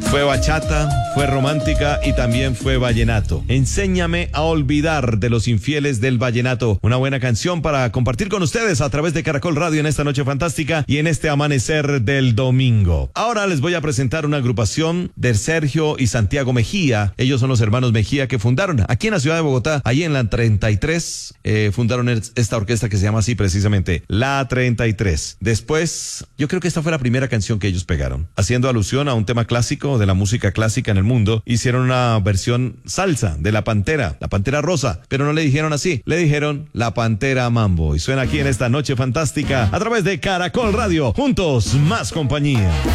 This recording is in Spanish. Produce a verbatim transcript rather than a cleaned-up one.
Fue bachata, fue romántica y también fue vallenato. Enséñame a olvidar, de Los Infieles del Vallenato. Una buena canción para compartir con ustedes a través de Caracol Radio en esta noche fantástica y en este amanecer del domingo. Ahora les voy a presentar una agrupación de Sergio y Santiago Mejía. Ellos son los hermanos Mejía que fundaron aquí en la ciudad de Bogotá, ahí en la treinta y tres, eh, fundaron esta orquesta que se llama así precisamente, La treinta y tres. Después, yo creo que esta fue la primera canción que ellos pegaron. Haciendo alusión a un tema clásico de la música clásica en el mundo, hicieron una versión salsa de La Pantera, La Pantera Rosa, pero no le dijeron así, le dijeron La Pantera Mambo. Y suena aquí en esta noche fantástica a través de Caracol Radio. Juntos, más compañía.